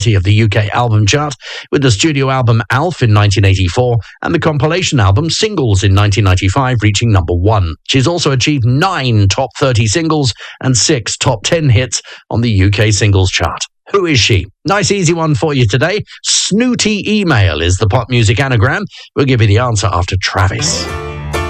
of the UK album chart, with the studio album Alf in 1984 and the compilation album Singles in 1995 reaching number 1. She's also achieved 9 top 30 singles and 6 top 10 hits on the UK singles chart. Who is she? Nice easy one for you today. Snooty Email is the pop music anagram. We'll give you the answer after Travis.